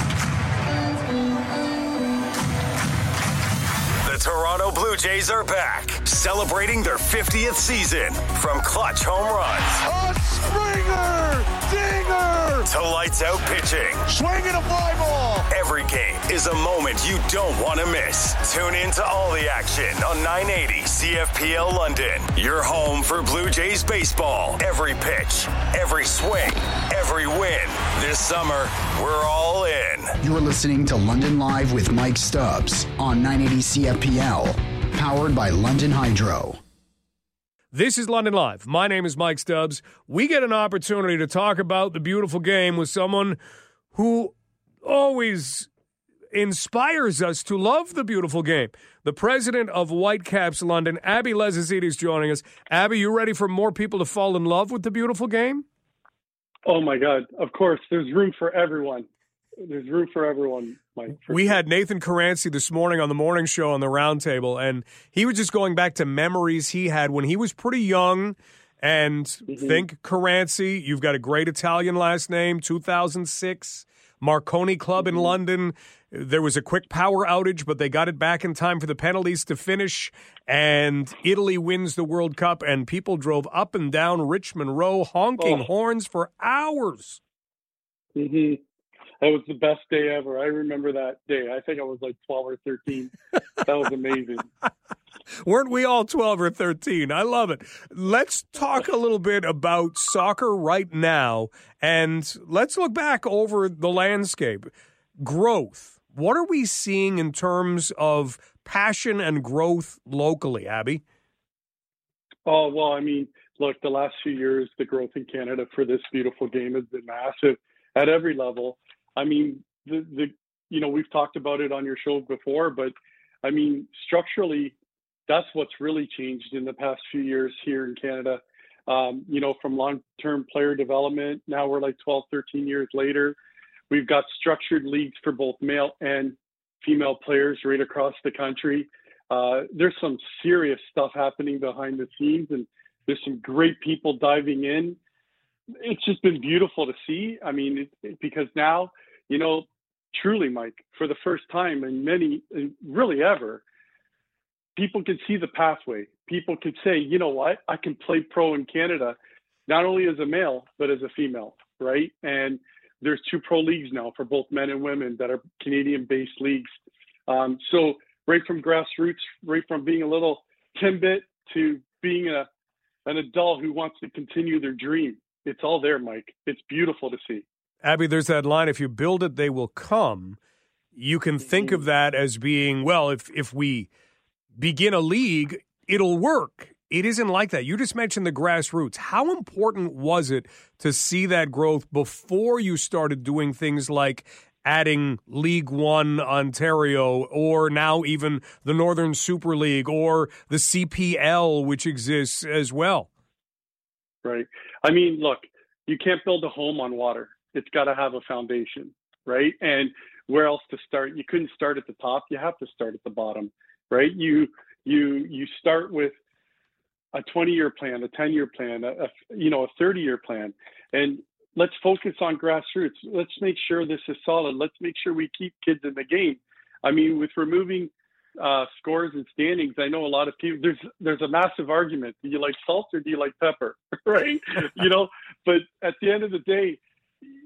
The Toronto Blue Jays are back, celebrating their fiftieth season. From clutch home runs, a Springer, dinger, to lights out pitching, swinging a fly ball. Every game is a moment you don't want to miss. Tune in to all the action on nine eighty C F P L London. Your home for Blue Jays baseball. Every pitch, every swing, every win. This summer, we're all in. You're listening to London Live with Mike Stubbs on nine eighty C F P L, powered by London Hydro. This is London Live. My name is Mike Stubbs. We get an opportunity to talk about the beautiful game with someone who always inspires us to love the beautiful game. The president of Whitecaps London, Abby Lezazidis, is joining us. Abby, you ready for more people to fall in love with the beautiful game? Oh, my God. Of course. There's room for everyone. There's room for everyone, Mike. For we sure. had Nathan Caranci this morning on the morning show on the Roundtable, and he was just going back to memories he had when he was pretty young. And mm-hmm. think Caranci, you've got a great Italian last name, two thousand six, Marconi Club mm-hmm. in London. There was a quick power outage, but they got it back in time for the penalties to finish, and Italy wins the World Cup, and people drove up and down Richmond Row honking oh. horns for hours. Mm-hmm. That was the best day ever. I remember that day. I think I was like twelve or thirteen. That was amazing. Weren't we all twelve or thirteen? I love it. Let's talk a little bit about soccer right now, and let's look back over the landscape. Growth. What are we seeing in terms of passion and growth locally, Abby? Oh, well, I mean, look, the last few years, the growth in Canada for this beautiful game has been massive at every level. I mean, the, the you know, we've talked about it on your show before, but I mean, structurally, that's what's really changed in the past few years here in Canada. Um, you know, from long-term player development, now we're like twelve, thirteen years later. We've got structured leagues for both male and female players right across the country. Uh, there's some serious stuff happening behind the scenes, and there's some great people diving in. It's just been beautiful to see. I mean, it, it, because now, you know, truly, Mike, for the first time in many, really ever, people can see the pathway. People can say, you know what, I can play pro in Canada, not only as a male, but as a female, right? And there's two pro leagues now for both men and women that are Canadian-based leagues. Um, so right from grassroots, right from being a little Timbit to being a an adult who wants to continue their dream. It's all there, Mike. It's beautiful to see. Abby, there's that line, if you build it, they will come. You can think of that as being, well, if if we begin a league, it'll work. It isn't like that. You just mentioned the grassroots. How important was it to see that growth before you started doing things like adding League One Ontario, or now even the Northern Super League, or the C P L, which exists as well? Right. I mean, look, you can't build a home on water. It's got to have a foundation, right? And where else to start? You couldn't start at the top. You have to start at the bottom, right? You you you start with a twenty-year plan, a ten-year plan, a, a you know a thirty-year plan, and let's focus on grassroots. Let's make sure this is solid. Let's make sure we keep kids in the game. I mean, with removing uh, scores and standings, I know a lot of people, there's there's a massive argument. Do you like salt or do you like pepper, right? You know, but at the end of the day,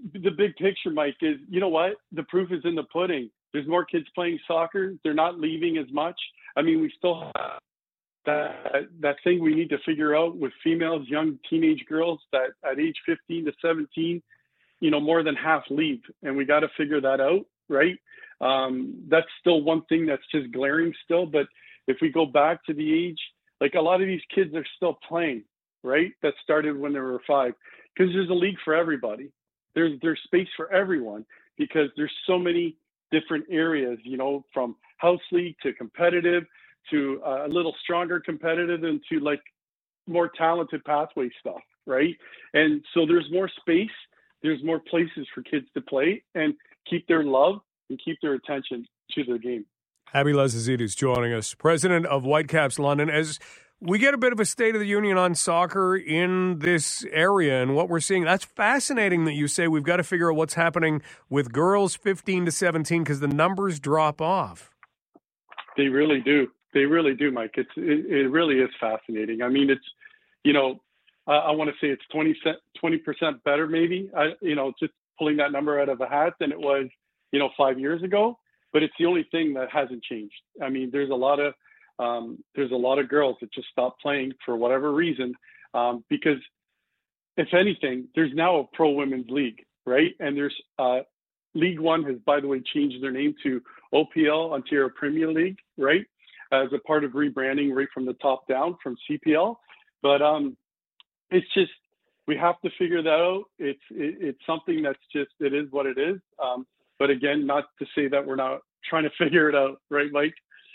the big picture, Mike, is, you know what? The proof is in the pudding. There's more kids playing soccer. They're not leaving as much. I mean, we still have that, that thing we need to figure out with females, young teenage girls that at age fifteen to seventeen, you know, more than half leave. And we got to figure that out, right? Um, that's still one thing that's just glaring still. But if we go back to the age, like a lot of these kids are still playing, right? That started when they were five, because there's a league for everybody. There's, there's space for everyone because there's so many different areas, you know, from house league to competitive to uh, a little stronger competitive and to like more talented pathway stuff, right? And so there's more space, there's more places for kids to play and keep their love and keep their attention to their game. Abby Lezazidis joining us, president of Whitecaps London. As we get a bit of a State of the Union on soccer in this area and what we're seeing, that's fascinating that you say we've got to figure out what's happening with girls fifteen to seventeen because the numbers drop off. They really do. They really do, Mike. It's it, it really is fascinating. I mean, it's, you know, I, I want to say it's twenty percent better maybe, I, you know, just pulling that number out of a hat than it was, you know, five years ago. But it's the only thing that hasn't changed. I mean, there's a lot of um, there's a lot of girls that just stopped playing for whatever reason, um, because if anything, there's now a pro women's league, right? And there's uh, League One has, by the way, changed their name to O P L, Ontario Premier League, right? As a part of rebranding right from the top down from C P L. But um, it's just, we have to figure that out. It's it, it's something that's just, it is what it is. Um, but again, not to say that we're not trying to figure it out, right, Mike?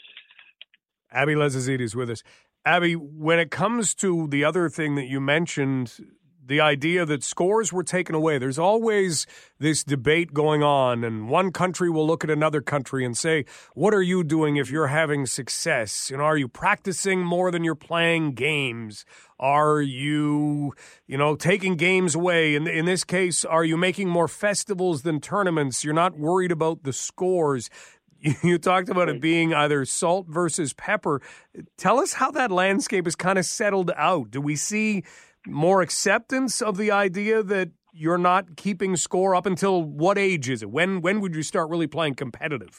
Abby Lezazidis with us. Abby, when it comes to the other thing that you mentioned, the idea that scores were taken away, there's always this debate going on, and one country will look at another country and say, what are you doing if you're having success? You know, are you practicing more than you're playing games? Are you, you know, taking games away? In, in this case, are you making more festivals than tournaments? You're not worried about the scores. You talked about it being either salt versus pepper. Tell us how that landscape is kind of settled out. Do we see more acceptance of the idea that you're not keeping score? Up until what age is it? When when would you start really playing competitive?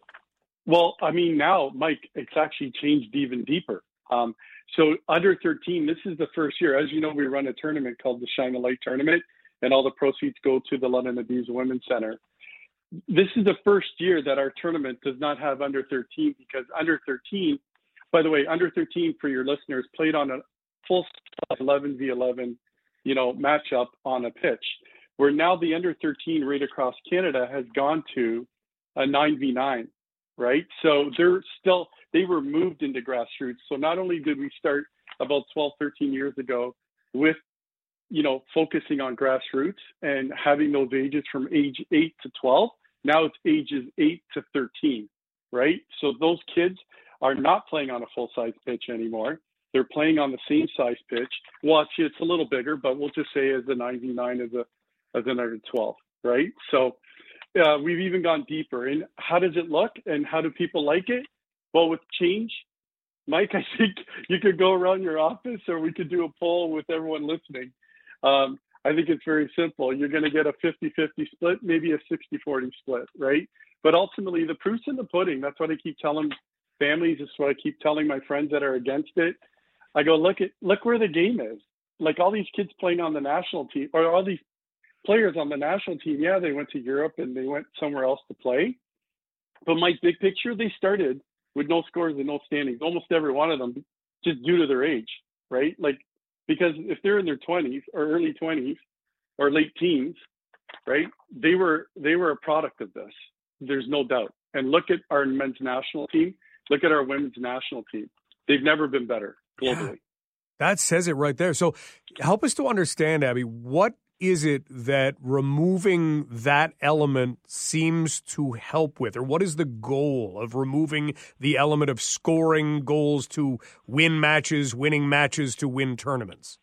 Well, I mean, now, Mike, it's actually changed even deeper. Um, so under thirteen, this is the first year. As you know, we run a tournament called the Shine a Light Tournament, and all the proceeds go to the London Abuse Women's Center. This is the first year that our tournament does not have under thirteen, because under thirteen, by the way, under thirteen, for your listeners, played on a full eleven v eleven, you know, matchup on a pitch, where now the under thirteen right across Canada has gone to a nine v nine, right? So they're still, they were moved into grassroots. So not only did we start about twelve, thirteen years ago with, you know, focusing on grassroots and having those ages from age eight to twelve, now it's ages eight to thirteen, right? So those kids are not playing on a full-size pitch anymore. They're playing on the same size pitch. Well, it's, it's a little bigger, but we'll just say as a nine v nine as a as an under twelve, right? So uh, we've even gone deeper. And how does it look and how do people like it? Well, with change, Mike, I think you could go around your office or we could do a poll with everyone listening. Um, I think it's very simple. You're going to get a fifty-fifty split, maybe a sixty-forty split, right? But ultimately, the proof's in the pudding. That's what I keep telling families. That's what I keep telling my friends that are against it. I go, look at look where the game is. Like all these kids playing on the national team, or all these players on the national team, yeah, they went to Europe and they went somewhere else to play. But my big picture, they started with no scores and no standings, almost every one of them, just due to their age, right? Like, because if they're in their twenties or early twenties or late teens, right, they were they were a product of this. There's no doubt. And look at our men's national team. Look at our women's national team. They've never been better globally. Yeah, that says it right there. So help us to understand, Abby, what is it that removing that element seems to help with? Or what is the goal of removing the element of scoring goals to win matches, winning matches to win tournaments?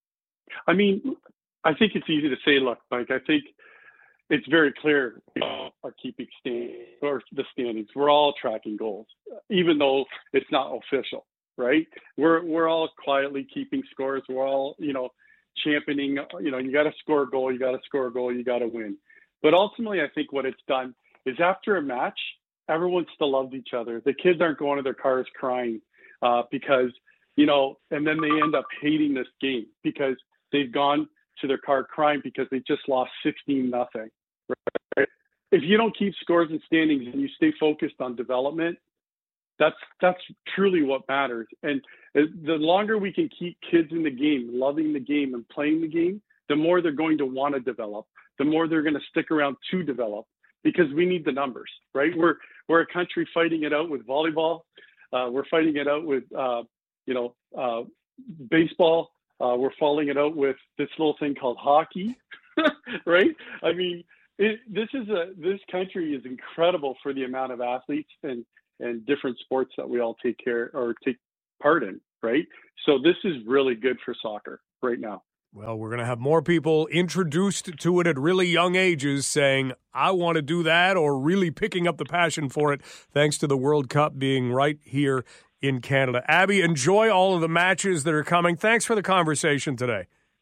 I mean, I think it's easy to say, look, Mike, I think it's very clear we all are keeping stand, or the standings. We're all tracking goals, even though it's not official, right? We're we're all quietly keeping scores. We're all, you know, championing, you know, you got to score a goal, you got to score a goal, you got to win. But ultimately, I think what it's done is after a match, everyone still loves each other. The kids aren't going to their cars crying uh, because, you know, and then they end up hating this game because they've gone to their car crying because they just lost sixteen nothing. Right? If you don't keep scores and standings and you stay focused on development, that's that's truly what matters. And the longer we can keep kids in the game, loving the game and playing the game, the more they're going to want to develop, the more they're going to stick around to develop, because we need the numbers, right? We're we're a country fighting it out with volleyball. Uh, we're fighting it out with, uh, you know, uh, baseball. Uh, we're falling it out with this little thing called hockey, right? I mean, it, this is a this country is incredible for the amount of athletes and and different sports that we all take care or take part in, right? So this is really good for soccer right now. Well, we're going to have more people introduced to it at really young ages saying, I want to do that, or really picking up the passion for it, thanks to the World Cup being right here in Canada. Abby, enjoy all of the matches that are coming. Thanks for the conversation today.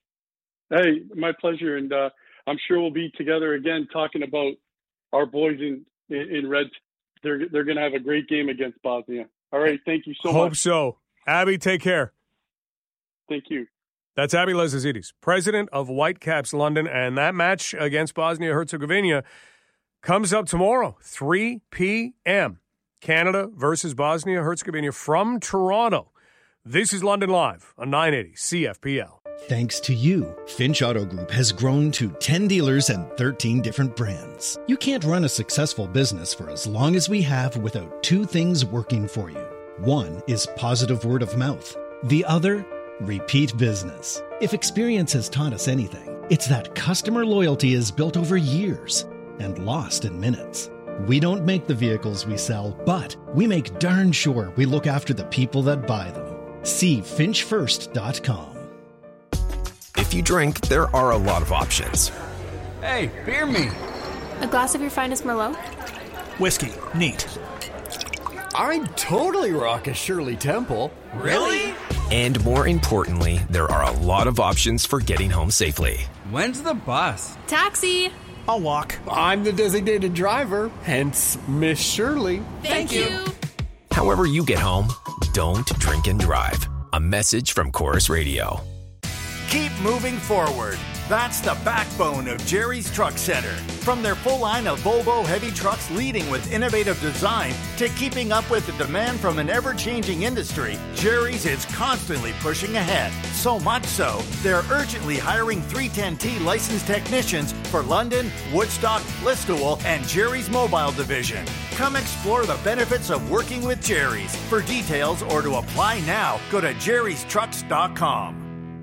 Hey, my pleasure. And uh, I'm sure we'll be together again talking about our boys in, in, in red. They're, they're going to have a great game against Bosnia. All right. Thank you so Hope much. Hope so. Abby, take care. Thank you. That's Abby Lezazidis, president of Whitecaps London, and that match against Bosnia-Herzegovina comes up tomorrow, three p.m. Canada versus Bosnia-Herzegovina from Toronto. This is London Live on nine eighty C F P L. Thanks to you, Finch Auto Group has grown to ten dealers and thirteen different brands. You can't run a successful business for as long as we have without two things working for you. One is positive word of mouth. The other, repeat business. If experience has taught us anything, it's that customer loyalty is built over years and lost in minutes. We don't make the vehicles we sell, but we make darn sure we look after the people that buy them. See finch first dot com. If you drink, there are a lot of options. Hey, beer me. A glass of your finest Merlot? Whiskey. Neat. I'd totally rock a Shirley Temple. Really? And more importantly, there are a lot of options for getting home safely. When's the bus? Taxi. I'll walk. I'm the designated driver, hence Miss Shirley. Thank, Thank you. you. However you get home, don't drink and drive. A message from Chorus Radio. Keep moving forward. That's the backbone of Jerry's Truck Center. From their full line of Volvo heavy trucks leading with innovative design to keeping up with the demand from an ever-changing industry, Jerry's is constantly pushing ahead. So much so, they're urgently hiring three ten T licensed technicians for London, Woodstock, Listowel, and Jerry's Mobile Division. Come explore the benefits of working with Jerry's. For details or to apply now, go to jerrys trucks dot com.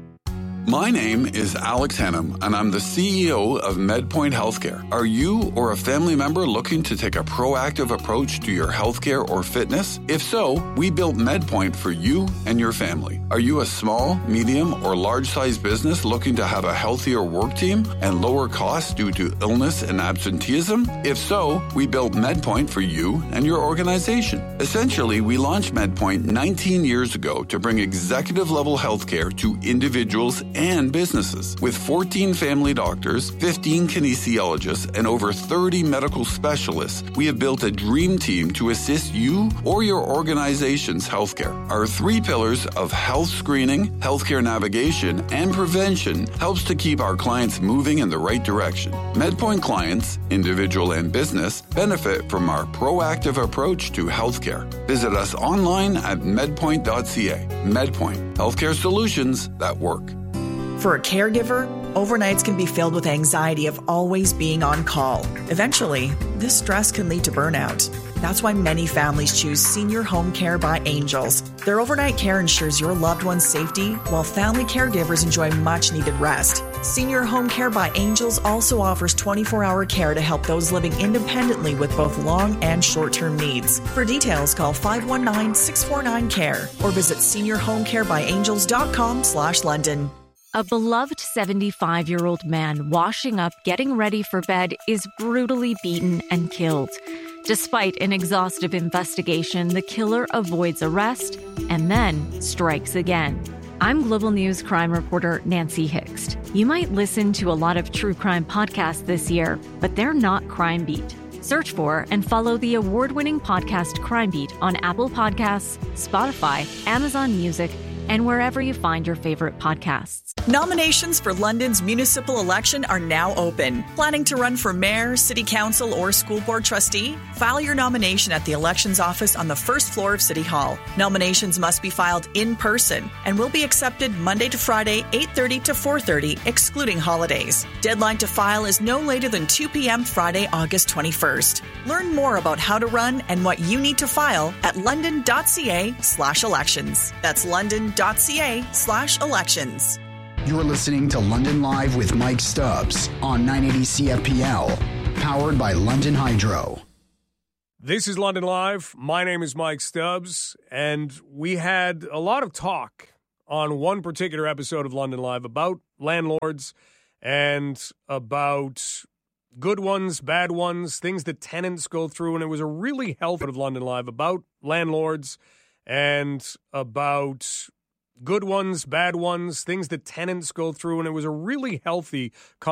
My name is Alex Hannum, and I'm the C E O of MedPoint Healthcare. Are you or a family member looking to take a proactive approach to your healthcare or fitness? If so, we built MedPoint for you and your family. Are you a small, medium, or large-sized business looking to have a healthier work team and lower costs due to illness and absenteeism? If so, we built MedPoint for you and your organization. Essentially, we launched MedPoint nineteen years ago to bring executive-level healthcare to individuals and businesses. With fourteen family doctors, fifteen kinesiologists, and over thirty medical specialists, we have built a dream team to assist you or your organization's healthcare. Our three pillars of health screening, healthcare navigation, and prevention helps to keep our clients moving in the right direction. MedPoint clients, individual and business, benefit from our proactive approach to healthcare. Visit us online at medpoint dot c a. MedPoint, healthcare solutions that work. For a caregiver, overnights can be filled with anxiety of always being on call. Eventually, this stress can lead to burnout. That's why many families choose Senior Home Care by Angels. Their overnight care ensures your loved one's safety, while family caregivers enjoy much-needed rest. Senior Home Care by Angels also offers twenty-four hour care to help those living independently with both long and short-term needs. For details, call five one nine, six four nine, C A R E or visit senior home care by angels dot com slash London. A beloved seventy-five-year-old man washing up, getting ready for bed, is brutally beaten and killed. Despite an exhaustive investigation, the killer avoids arrest and then strikes again. I'm Global News crime reporter Nancy Hixt. You might listen to a lot of true crime podcasts this year, but they're not Crime Beat. Search for and follow the award-winning podcast Crime Beat on Apple Podcasts, Spotify, Amazon Music, and wherever you find your favorite podcasts. Nominations for London's municipal election are now open. Planning to run for mayor, city council, or school board trustee? File your nomination at the elections office on the first floor of City Hall. Nominations must be filed in person and will be accepted Monday to Friday, eight thirty to four thirty, excluding holidays. Deadline to file is no later than two p.m. Friday, August twenty-first. Learn more about how to run and what you need to file at london.ca slash elections. That's london.ca slash elections. You're listening to London Live with Mike Stubbs on nine eighty C F P L, powered by London Hydro. This is London Live. My name is Mike Stubbs, and we had a lot of talk on one particular episode of London Live about landlords and about good ones, bad ones, things that tenants go through, and it was a really healthy of London Live about landlords and about good ones, bad ones, things that tenants go through, and it was a really healthy conversation.